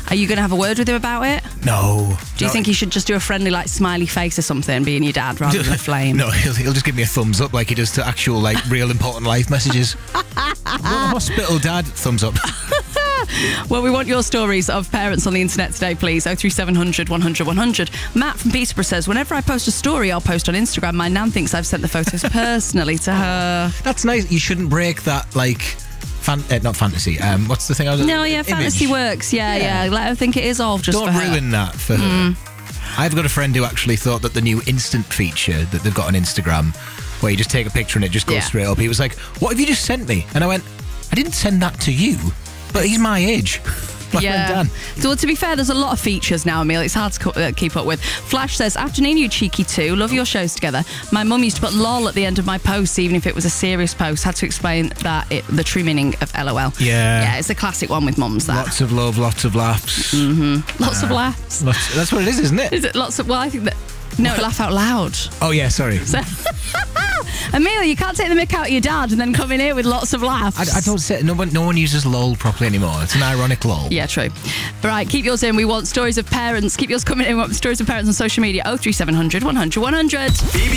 Are you going to have a word with him about it? No. Do you think he should just do a friendly, like, smiley face or something, being your dad, rather than a flame? No, he'll just give me a thumbs up like he does to actual, like, real important life messages. Hospital dad, thumbs up. Well, we want your stories of parents on the internet today, please. 03700 100 100. Matt from Peterborough says, whenever I post a story I'll post on Instagram, my nan thinks I've sent the photos personally to her. That's nice. You shouldn't break that, like... not fantasy. What's the thing I was... No, yeah, image. fantasy works. Yeah. Let her think it is all just Don't for her. ruin that for her. I've got a friend who actually thought that the new instant feature that they've got on Instagram, where you just take a picture and it just goes straight up, he was like, what have you just sent me? And I went, I didn't send that to you, but he's my age. My friend Dan. So, well, to be fair, there's a lot of features now, Emil. It's hard to keep up with. Flash says, afternoon, you cheeky two. Love your shows together. My mum used to put lol at the end of my posts, even if it was a serious post. Had to explain that the true meaning of LOL. Yeah, it's a classic one with mums, that. Lots of love, lots of laughs. Lots of laughs. That's what it is, isn't it? Is it lots of... Well, I think that... No, laugh out loud. Oh, yeah, sorry. So, Emil, you can't take the mick out of your dad and then come in here with lots of laughs. I don't say... No one uses lol properly anymore. It's an ironic lol. Yeah, true. Right, keep yours in. We want stories of parents. Keep yours coming in. We want stories of parents on social media. 03700 100 100.